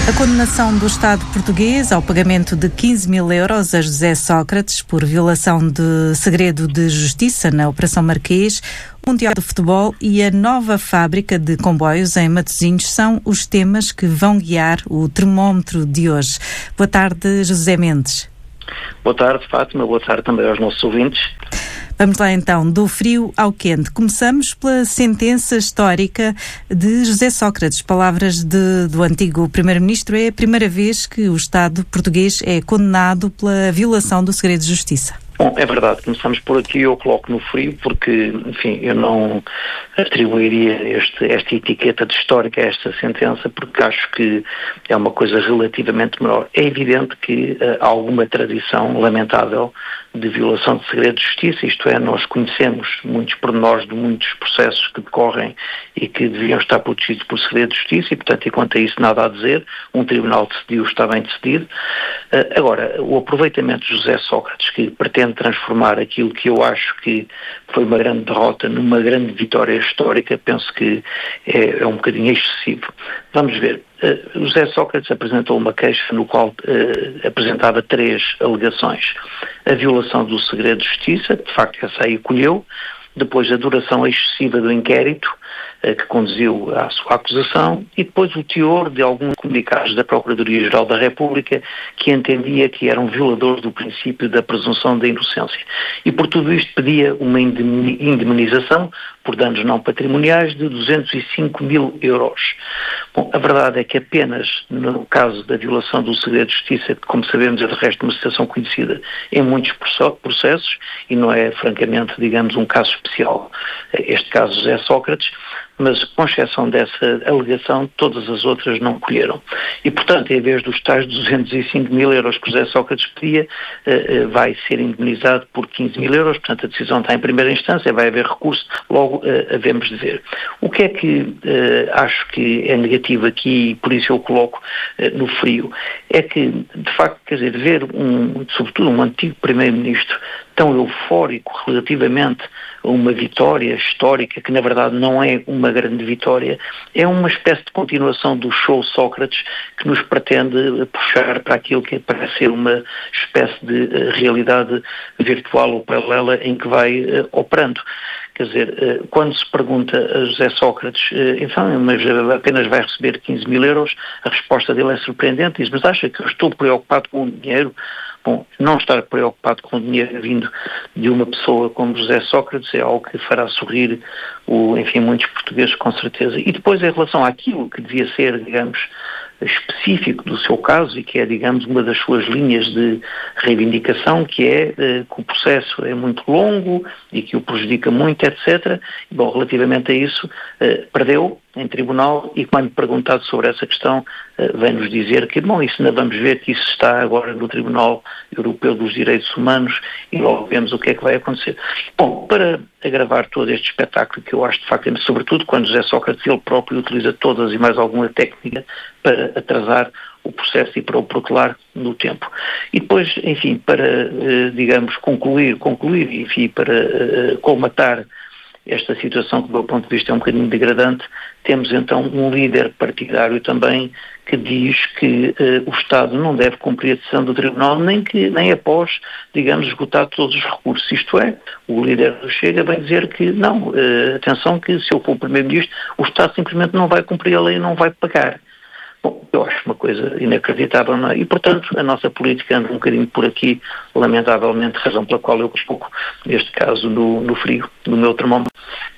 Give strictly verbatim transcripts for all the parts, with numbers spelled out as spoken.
A condenação do Estado português ao pagamento de quinze mil euros a José Sócrates por violação de segredo de justiça na Operação Marquês, o Mundial de Futebol e a nova fábrica de comboios em Matosinhos são os temas que vão guiar o termómetro de hoje. Boa tarde, José Mendes. Boa tarde, Fátima. Boa tarde também aos nossos ouvintes. Vamos lá então, do frio ao quente. Começamos pela sentença histórica de José Sócrates. Palavras de, do antigo primeiro-ministro. É a primeira vez que o Estado português é condenado pela violação do segredo de justiça. Bom, é verdade, começamos por aqui, eu coloco no frio, porque, enfim, eu não atribuiria este, esta etiqueta de histórica a esta sentença, porque acho que é uma coisa relativamente menor. É evidente que uh, há alguma tradição lamentável de violação de segredo de justiça, isto é, nós conhecemos muitos pormenores de muitos processos que decorrem e que deviam estar protegidos por segredo de justiça e, portanto, e quanto a isso nada a dizer, um tribunal decidiu, está bem decidido. Uh, agora, o aproveitamento de José Sócrates, que pretende transformar aquilo que eu acho que foi uma grande derrota numa grande vitória histórica, penso que é, é um bocadinho excessivo. Vamos ver. Uh, José Sócrates apresentou uma queixa no qual uh, apresentava três alegações. A violação do segredo de justiça, de facto essa aí colheu, depois a duração excessiva do inquérito, uh, que conduziu à sua acusação, e depois o teor de alguns comunicados da Procuradoria-Geral da República que entendia que eram violadores do princípio da presunção da inocência. E por tudo isto pedia uma indemnização por danos não patrimoniais de duzentos e cinco mil euros. Bom, a verdade é que apenas no caso da violação do segredo de justiça, que como sabemos é de resto uma situação conhecida em muitos processos, e não é francamente, digamos, um caso especial, este caso José Sócrates, mas com exceção dessa alegação, todas as outras não colheram. E, portanto, em vez dos tais duzentos e cinco mil euros que José Sócrates pedia, uh, uh, vai ser indemnizado por quinze mil euros, portanto, a decisão está em primeira instância, vai haver recurso, logo uh, havemos de ver. O que é que uh, acho que é negativo aqui, e por isso eu coloco uh, no frio, é que, de facto, quer dizer, ver, um, sobretudo um antigo primeiro-ministro tão eufórico relativamente a uma vitória histórica, que na verdade não é uma grande vitória, é uma espécie de continuação do show Sócrates que nos pretende puxar para aquilo que parece ser uma espécie de uh, realidade virtual ou paralela em que vai uh, operando. Quer dizer, uh, quando se pergunta a José Sócrates, uh, então, mas apenas vai receber quinze mil euros, a resposta dele é surpreendente, diz, mas acha que eu estou preocupado com o dinheiro? Bom, não estar preocupado com o dinheiro vindo de uma pessoa como José Sócrates é algo que fará sorrir, o, enfim, muitos portugueses com certeza. E depois, em relação àquilo que devia ser, digamos, específico do seu caso e que é, digamos, uma das suas linhas de reivindicação, que é eh, que o processo é muito longo e que o prejudica muito, etcétera. E, bom, relativamente a isso, eh, perdeu em tribunal e, quando perguntado sobre essa questão, eh, vem-nos dizer que, bom, isso ainda vamos ver, que isso está agora no Tribunal Europeu dos Direitos Humanos e logo vemos o que é que vai acontecer. Bom, para agravar todo este espetáculo, que eu acho de facto, sobretudo quando José Sócrates ele próprio utiliza todas e mais alguma técnica para atrasar o processo e para o protelar no tempo. E depois, enfim, para, digamos, concluir, concluir, enfim, para colmatar esta situação que, do meu ponto de vista, é um bocadinho degradante, temos então um líder partidário também que diz que uh, o Estado não deve cumprir a decisão do Tribunal nem, que, nem após, digamos, esgotar todos os recursos. Isto é, o líder do Chega vai dizer que não, uh, atenção que se eu for o Primeiro-Ministro, o Estado simplesmente não vai cumprir a lei e não vai pagar. Bom, eu acho uma coisa inacreditável, não é? E, portanto, a nossa política anda um bocadinho por aqui, lamentavelmente, razão pela qual eu coloco, neste caso, no, no frio, no meu termómetro.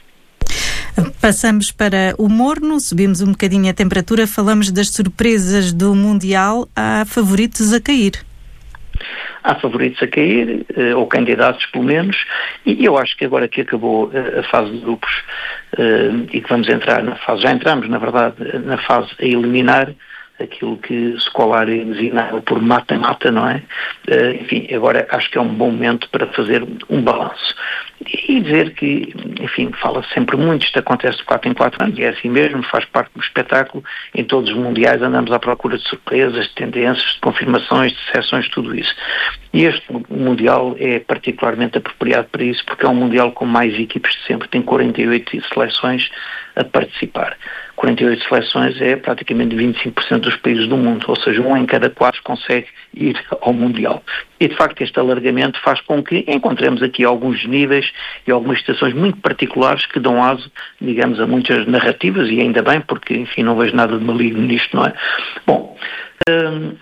Passamos para o morno, subimos um bocadinho a temperatura, falamos das surpresas do Mundial. Há favoritos a cair. Há favoritos a cair, ou candidatos pelo menos, e eu acho que agora que acabou a fase de grupos e que vamos entrar na fase, já entramos na verdade na fase a eliminar, aquilo que Scolari designava por mata-mata, não é? Uh, enfim, agora acho que é um bom momento para fazer um balanço. E dizer que, enfim, fala sempre muito, isto acontece de quatro em quatro anos, e é assim mesmo, faz parte do espetáculo. Em todos os mundiais andamos à procura de surpresas, de tendências, de confirmações, de decepções, tudo isso. E este mundial é particularmente apropriado para isso, porque é um mundial com mais equipes de sempre, tem quarenta e oito seleções a participar. quarenta e oito seleções é praticamente vinte e cinco por cento dos países do mundo, ou seja, um em cada quatro consegue ir ao Mundial. E, de facto, este alargamento faz com que encontremos aqui alguns níveis e algumas situações muito particulares que dão aso, digamos, a muitas narrativas, e ainda bem, porque, enfim, não vejo nada de maligno nisto, não é? Bom, hum,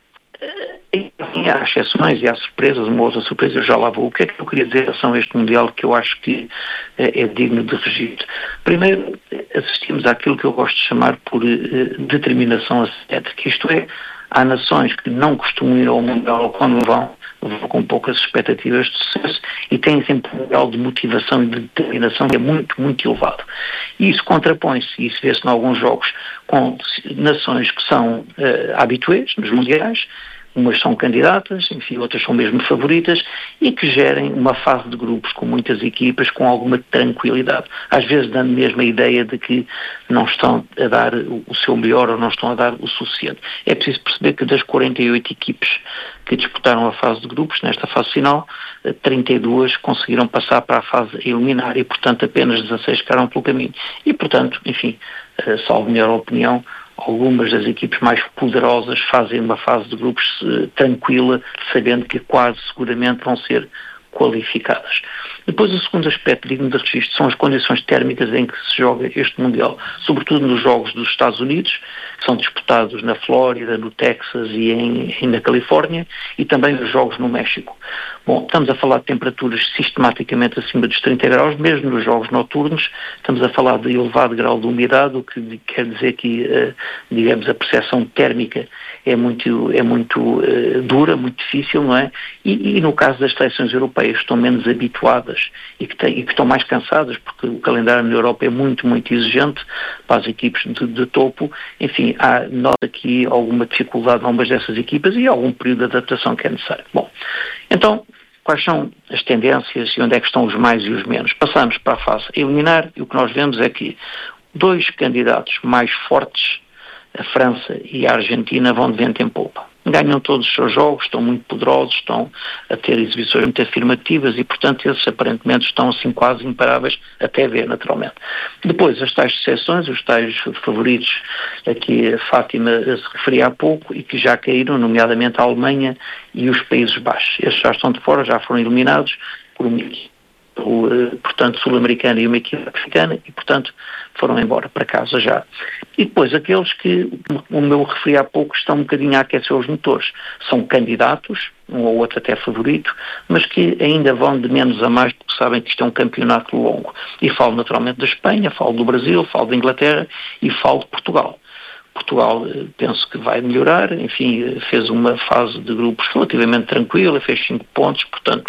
e há exceções e há surpresas, uma outra surpresa, eu já lá vou. O que é que eu queria dizer em relação a este Mundial que eu acho que é, é digno de registro? Primeiro, assistimos àquilo que eu gosto de chamar por uh, determinação ascética, isto é, há nações que não costumam ir ao Mundial ou quando vão, vão com poucas expectativas de sucesso e têm sempre um grau de motivação e de determinação que é muito, muito elevado. E isso contrapõe-se, e isso vê-se em alguns jogos, com nações que são uh, habituês nos Mundiais, umas são candidatas, enfim, outras são mesmo favoritas, e que gerem uma fase de grupos com muitas equipas, com alguma tranquilidade. Às vezes dando mesmo a ideia de que não estão a dar o seu melhor ou não estão a dar o suficiente. É preciso perceber que das quarenta e oito equipes que disputaram a fase de grupos, nesta fase final, trinta e duas conseguiram passar para a fase eliminar e, portanto, apenas dezasseis ficaram pelo caminho. E, portanto, enfim, salvo melhor opinião, algumas das equipes mais poderosas fazem uma fase de grupos uh, tranquila, sabendo que quase seguramente vão ser qualificadas. Depois, o segundo aspecto digno de registro são as condições térmicas em que se joga este Mundial, sobretudo nos jogos dos Estados Unidos, que são disputados na Flórida, no Texas e, em, e na Califórnia, e também os jogos no México. Bom, estamos a falar de temperaturas sistematicamente acima dos trinta graus, mesmo nos jogos noturnos, estamos a falar de elevado grau de umidade, o que quer dizer que, uh, digamos, a percepção térmica é muito, é muito uh, dura, muito difícil, não é? E, e no caso das seleções europeias, estão menos habituadas e que, têm, e que estão mais cansadas, porque o calendário na Europa é muito, muito exigente para as equipes de, de topo. Enfim, há, nota aqui alguma dificuldade em algumas dessas equipas e algum período de adaptação que é necessário. Bom, então, quais são as tendências e onde é que estão os mais e os menos? Passamos para a fase eliminar e o que nós vemos é que dois candidatos mais fortes, a França e a Argentina, vão de vento em polpa. Ganham todos os seus jogos, estão muito poderosos, estão a ter exibições muito afirmativas e, portanto, esses aparentemente estão assim quase imparáveis até ver, naturalmente. Depois, as tais exceções, os tais favoritos a que a Fátima se referia há pouco e que já caíram, nomeadamente a Alemanha e os Países Baixos. Estes já estão de fora, já foram eliminados por uma equipe, portanto, sul-americana e uma equipe africana e, portanto, foram embora para casa já. E depois aqueles que, como eu referi há pouco, estão um bocadinho a aquecer os motores. São candidatos, um ou outro até favorito, mas que ainda vão de menos a mais porque sabem que isto é um campeonato longo. E falo naturalmente da Espanha, falo do Brasil, falo da Inglaterra e falo de Portugal. Portugal, penso que vai melhorar, enfim, fez uma fase de grupos relativamente tranquila, fez cinco pontos, portanto,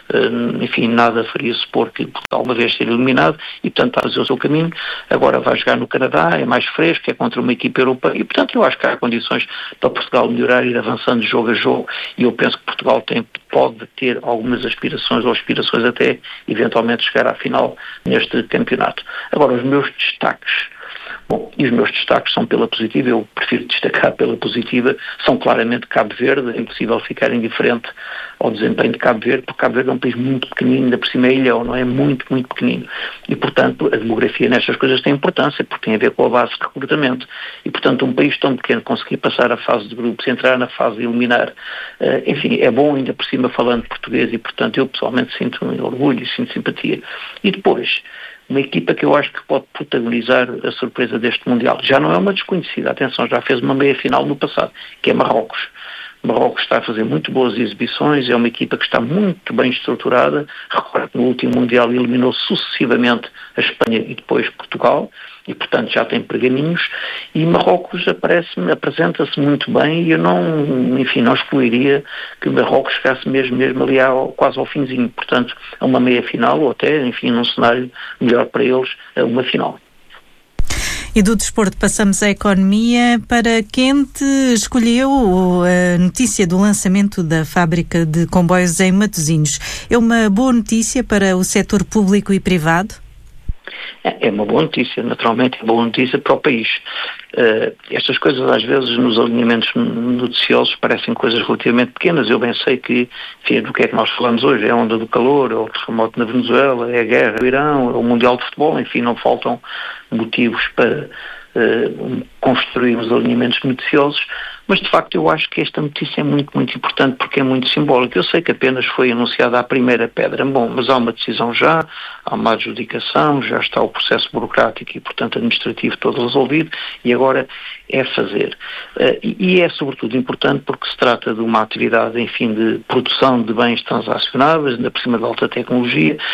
enfim, nada faria supor que Portugal uma vez ser eliminado e, portanto, está a fazer o seu caminho. Agora vai jogar no Canadá, é mais fresco, é contra uma equipa europeia e, portanto, eu acho que há condições para Portugal melhorar, ir avançando de jogo a jogo e eu penso que Portugal tem, pode ter algumas aspirações ou aspirações até, eventualmente, chegar à final neste campeonato. Agora, os meus destaques. Bom, e os meus destaques são pela positiva, eu prefiro destacar pela positiva, são claramente Cabo Verde, é impossível ficar indiferente ao desempenho de Cabo Verde, porque Cabo Verde é um país muito pequenino, ainda por cima é ilha, não é? Muito, muito pequenino. E, portanto, a demografia nestas coisas tem importância, porque tem a ver com a base de recrutamento. E, portanto, um país tão pequeno conseguir passar a fase de grupos, entrar na fase de eliminar, uh, enfim, é bom ainda por cima falando português e, portanto, eu pessoalmente sinto um orgulho e sinto simpatia. E depois, uma equipa que eu acho que pode protagonizar a surpresa deste Mundial. Já não é uma desconhecida, atenção, já fez uma meia-final no passado, que é Marrocos. Marrocos está a fazer muito boas exibições, é uma equipa que está muito bem estruturada. Recordo que no último Mundial eliminou sucessivamente a Espanha e depois Portugal, e portanto já tem pergaminhos, e Marrocos aparece-me, apresenta-se muito bem e eu não, enfim, não excluiria que Marrocos chegasse mesmo, mesmo ali ao, quase ao finzinho, portanto a uma meia-final ou até, enfim, num cenário melhor para eles, a uma final. E do desporto passamos à economia. Para Quente, escolheu a notícia do lançamento da fábrica de comboios em Matosinhos. É uma boa notícia para o setor público e privado? É uma boa notícia, naturalmente, é boa notícia para o país. Uh, estas coisas, às vezes, nos alinhamentos noticiosos, parecem coisas relativamente pequenas. Eu bem sei que, enfim, do que é que nós falamos hoje, é a onda do calor, é o terremoto na Venezuela, é a guerra no Irão, é o Mundial de Futebol, enfim, não faltam motivos para uh, construirmos alinhamentos noticiosos. Mas, de facto, eu acho que esta notícia é muito, muito importante porque é muito simbólica. Eu sei que apenas foi anunciada a primeira pedra. Bom, mas há uma decisão já, há uma adjudicação, já está o processo burocrático e, portanto, administrativo todo resolvido e agora é fazer. Uh, e, e é, sobretudo, importante porque se trata de uma atividade, enfim, de produção de bens transacionáveis, ainda por cima de alta tecnologia,